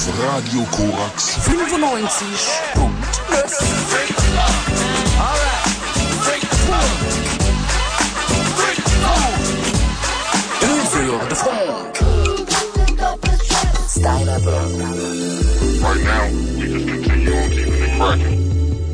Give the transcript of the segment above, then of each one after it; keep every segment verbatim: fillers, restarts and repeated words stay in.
auf Radio Korax fünfundneunzig Punkt fünf. Für de Funk. Steiner Brother. Right now, we just continue on keeping it cracking.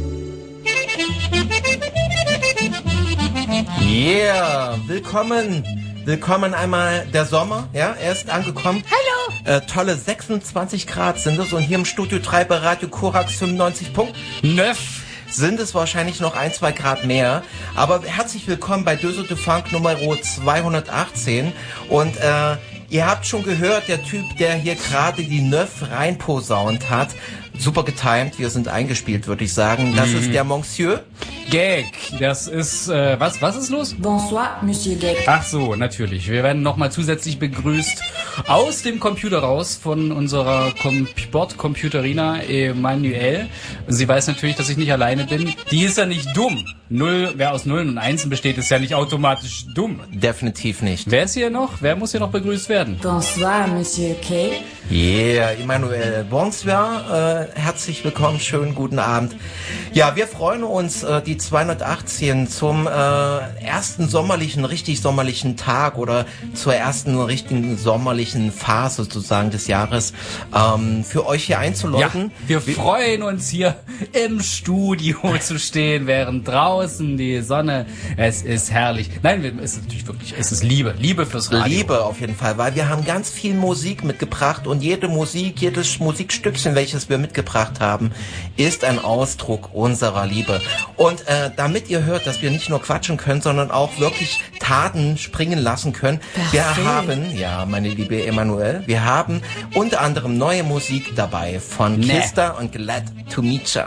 Yeah, willkommen, willkommen einmal der Sommer, ja, er ist angekommen. Hallo. Äh, tolle sechsundzwanzig Grad sind es und hier im Studio drei bei Radio Korax fünfundneunzig Punkt neuf sind es wahrscheinlich noch ein, zwei Grad mehr. Aber herzlich willkommen bei Deux de Funk Nummer zweihundertachtzehn und äh, ihr habt schon gehört, der Typ, der hier gerade die Neuf reinposaunt hat, super getimed, wir sind eingespielt, würde ich sagen. Das mhm. ist der Monsieur. Gag, das ist, äh, was, was ist los? Bonsoir, Monsieur Gag. Ach so, natürlich. Wir werden nochmal zusätzlich begrüßt aus dem Computer raus von unserer Bordcomputerina Emanuel. Sie weiß natürlich, dass ich nicht alleine bin. Die ist ja nicht dumm. Null, wer aus Nullen und Einsen besteht, ist ja nicht automatisch dumm. Definitiv nicht. Wer ist hier noch? Wer muss hier noch begrüßt werden? Bonsoir, Monsieur K. Yeah, Emanuel, bonsoir, äh, herzlich willkommen, schönen guten Abend. Ja, wir freuen uns, äh, die zweihundertachtzehn zum äh, ersten sommerlichen, richtig sommerlichen Tag oder zur ersten richtigen sommerlichen Phase sozusagen des Jahres ähm, für euch hier einzuläuten. Ja, wir, wir freuen uns hier im Studio zu stehen, während draußen die Sonne, es ist herrlich. Nein, es ist natürlich wirklich, es ist Liebe, Liebe fürs Radio. Liebe auf jeden Fall, weil wir haben ganz viel Musik mitgebracht und jede Musik, jedes Musikstückchen, welches wir mitgebracht haben, ist ein Ausdruck unserer Liebe. Und äh, damit ihr hört, dass wir nicht nur quatschen können, sondern auch wirklich Taten springen lassen können, Perfekt. wir haben, ja, meine liebe Emanuel, wir haben unter anderem neue Musik dabei von Nee. Kista und Glad to Meet Ya.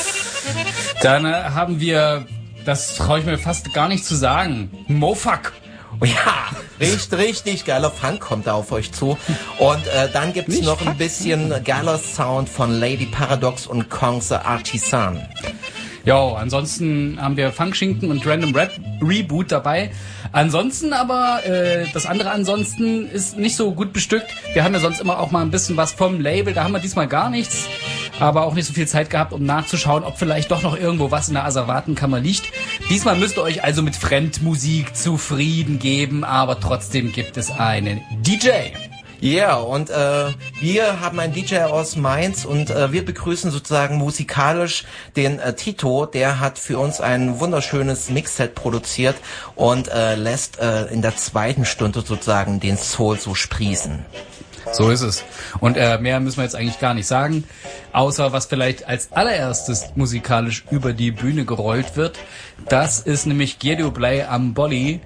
Dann äh, haben wir, das traue ich mir fast gar nicht zu sagen, Mofuck. Oh ja, richtig, richtig geiler Funk kommt da auf euch zu. Und äh, dann gibt's Nicht noch ein Funk. bisschen geiler Sound von Lady Paradox und Kong the Artisan. Jo, ansonsten haben wir Funkschinken und Random Rap Reboot dabei. Ansonsten aber, äh, das andere ansonsten ist nicht so gut bestückt. Wir haben ja sonst immer auch mal ein bisschen was vom Label, da haben wir diesmal gar nichts. Aber auch nicht so viel Zeit gehabt, um nachzuschauen, ob vielleicht doch noch irgendwo was in der Asservatenkammer liegt. Diesmal müsst ihr euch also mit Fremdmusik zufrieden geben, aber trotzdem gibt es einen D J. Ja, yeah, und äh, wir haben einen D J aus Mainz und äh, wir begrüßen sozusagen musikalisch den äh, Tito. Der hat für uns ein wunderschönes Mixset produziert und äh, lässt äh, in der zweiten Stunde sozusagen den Soul so sprießen. So ist es. Und äh, mehr müssen wir jetzt eigentlich gar nicht sagen, außer was vielleicht als allererstes musikalisch über die Bühne gerollt wird. Das ist nämlich Guido Bley am Bolli,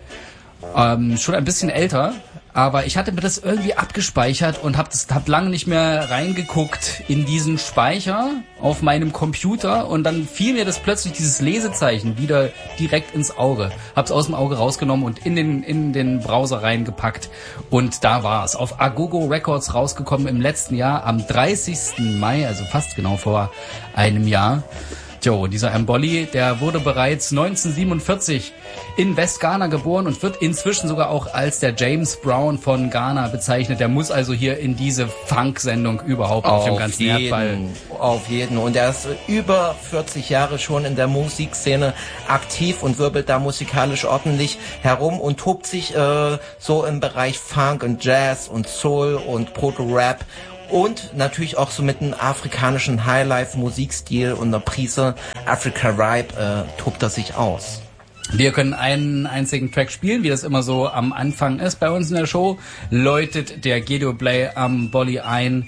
ähm, schon ein bisschen älter. Aber ich hatte mir das irgendwie abgespeichert und hab das hab lange nicht mehr reingeguckt in diesen Speicher auf meinem Computer und dann fiel mir das plötzlich dieses Lesezeichen wieder direkt ins Auge. Hab's aus dem Auge rausgenommen und in den in den Browser reingepackt und da war's. Auf Agogo Records rausgekommen im letzten Jahr am dreißigsten Mai, also fast genau vor einem Jahr. Jo, dieser Mboli, der wurde bereits neunzehnhundertsiebenundvierzig in Westghana geboren und wird inzwischen sogar auch als der James Brown von Ghana bezeichnet. Der muss also hier in diese Funk-Sendung überhaupt auf, auf dem ganzen jeden, Erdball. Auf jeden. Und er ist über vierzig Jahre schon in der Musikszene aktiv und wirbelt da musikalisch ordentlich herum und tobt sich äh, so im Bereich Funk und Jazz und Soul und Proto-Rap. Und natürlich auch so mit einem afrikanischen Highlife-Musikstil und einer Prise Africa-Ripe äh, tobt er sich aus. Wir können einen einzigen Track spielen, wie das immer so am Anfang ist bei uns in der Show. Läutet der Guido Bley am Bolli ein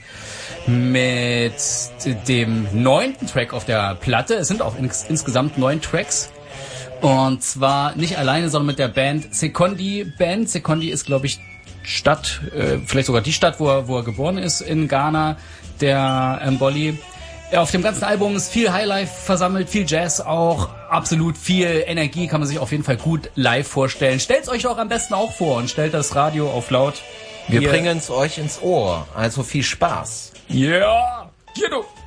mit dem neunten Track auf der Platte. Es sind auch ins, insgesamt neun Tracks. Und zwar nicht alleine, sondern mit der Band Sekondi Band. Sekondi ist, glaube ich, Stadt, äh, vielleicht sogar die Stadt, wo er, wo er geboren ist in Ghana, der Mboli. Ja, auf dem ganzen Album ist viel Highlife versammelt, viel Jazz auch, absolut viel Energie, kann man sich auf jeden Fall gut live vorstellen. Stellt's euch doch am besten auch vor und stellt das Radio auf laut. Wir Hier. bringen es euch ins Ohr, also viel Spaß. Ja, yeah. Guido.